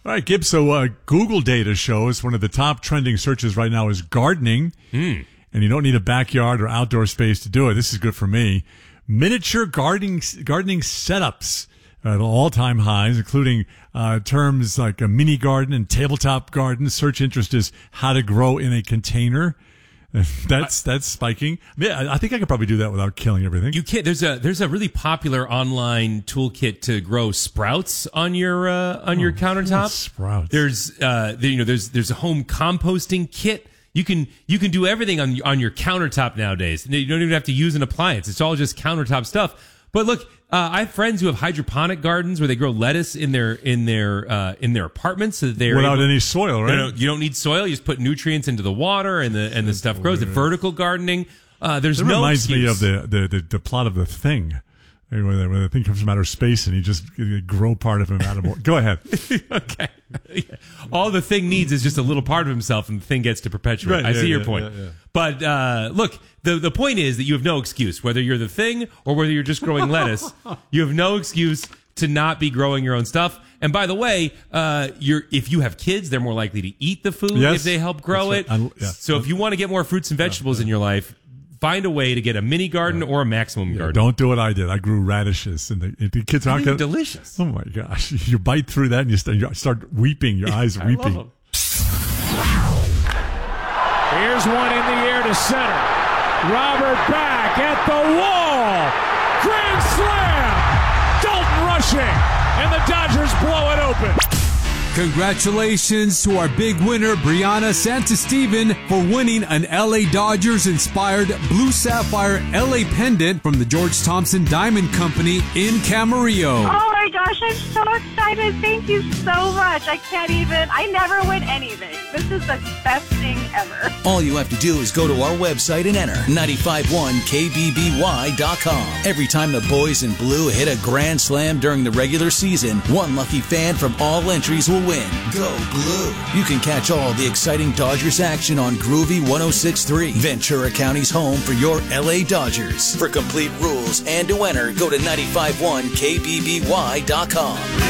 All right, Gibbs. So Google data shows one of the top trending searches right now is gardening. And you don't need a backyard or outdoor space to do it. This is good for me. Miniature gardening setups at all-time highs, including terms like a mini garden and tabletop garden. Search interest is how to grow in a container. That's spiking. Yeah, I think I could probably do that without killing everything. You can't. There's a really popular online toolkit to grow sprouts on your countertop. Sprouts. There's a home composting kit. You can do everything on your countertop nowadays. You don't even have to use an appliance. It's all just countertop stuff. But look, I have friends who have hydroponic gardens where they grow lettuce in their apartments, so that they're without any soil, right? You don't need soil. You just put nutrients into the water, and the stuff grows. The vertical gardening. There's no reminds excuse. me of the plot of The Thing. When the thing comes from outer space and you grow part of him out of. Go ahead. Okay. All the Thing needs is just a little part of himself, and the Thing gets to perpetuate. Right, I see your yeah, point. yeah. But look, the point is that you have no excuse, whether you're the Thing or whether you're just growing lettuce. You have no excuse to not be growing your own stuff. And by the way, if you have kids, they're more likely to eat the food if they help grow it. So if you want to get more fruits and vegetables in your life, find a way to get a mini garden or a maximum garden. Don't do what I did. I grew radishes, and the kids aren't going to. Delicious. Oh my gosh! You bite through that, and you start weeping. Your eyes weeping. Here's one in the air to center. Robert back at the wall. Grand slam. Dalton rushing, and the Dodgers blow it open. Congratulations to our big winner, Brianna Santasteven, for winning an LA Dodgers-inspired Blue Sapphire LA pendant from the George Thompson Diamond Company in Camarillo. Oh my gosh, I'm so excited. Thank you so much. I never win anything. This is the best thing ever. All you have to do is go to our website and enter 951kbby.com. Every time the boys in blue hit a grand slam during the regular season, one lucky fan from all entries will win. Go Blue. You can catch all the exciting Dodgers action on Groovy 106.3, Ventura County's home for your LA Dodgers. For complete rules and to enter, go to 951kbby.com.